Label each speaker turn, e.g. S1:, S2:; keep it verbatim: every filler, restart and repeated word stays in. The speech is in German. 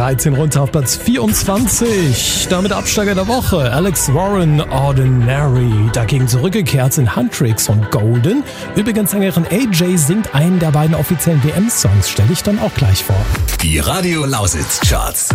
S1: dreizehn runter auf Platz vierundzwanzig. Damit Absteiger der Woche. Alex Warren, Ordinary. Dagegen zurückgekehrt sind Huntrix und Golden. Übrigens Sängerin A J singt einen der beiden offiziellen W M-Songs. Stelle ich dann auch gleich vor.
S2: Die Radio Lausitz Charts.